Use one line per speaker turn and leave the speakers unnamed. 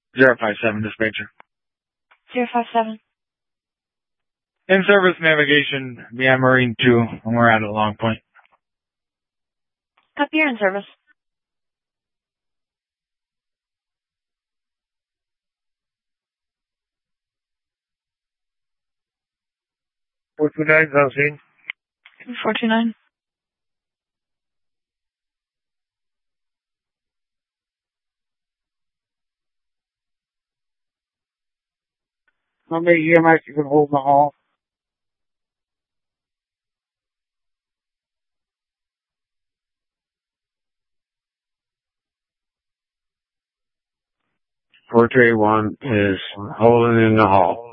057 dispatcher.
057.
In-service navigation via Marine 2, and we're at a Long Point.
Copy, you're in service.
.429, Zalzine.
429.
How many EMS you can hold in the hall?
.431 is holding in the hall.